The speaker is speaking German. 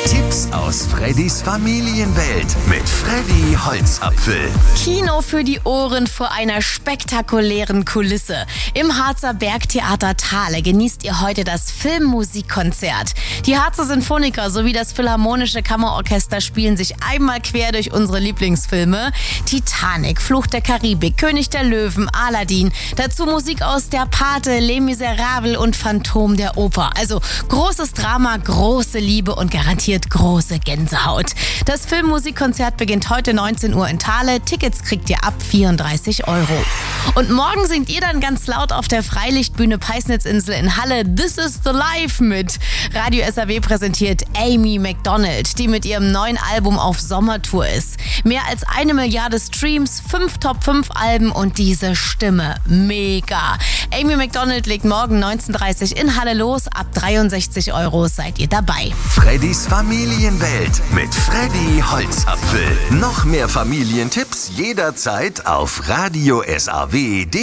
Tipps aus Freddys Familienwelt mit Freddy Holzapfel. Kino für die Ohren vor einer spektakulären Kulisse. Im Harzer Bergtheater Thale genießt ihr heute das Filmmusikkonzert. Die Harzer Sinfoniker sowie das Philharmonische Kammerorchester spielen sich einmal quer durch unsere Lieblingsfilme. Titanic, Fluch der Karibik, König der Löwen, Aladdin. Dazu Musik aus Der Pate, Les Miserables und Phantom der Oper. Also großes Drama, große Liebe und garantiert große Gänsehaut. Das Filmmusikkonzert beginnt heute 19 Uhr in Thale. Tickets kriegt ihr ab 34 €. Und morgen singt ihr dann ganz laut auf der Freilichtbühne Peisnitzinsel in Halle This is the Life mit. Radio SAW präsentiert Amy Macdonald, die mit ihrem neuen Album auf Sommertour ist. Mehr als 1 Milliarde Streams, 5 Top-5-Alben und diese Stimme. Mega. Amy Macdonald legt morgen 19:30 in Halle los. Ab 63 € seid ihr dabei. Freddys Familienwelt mit Freddy Holzapfel. Noch mehr Familientipps jederzeit auf Radio SAW.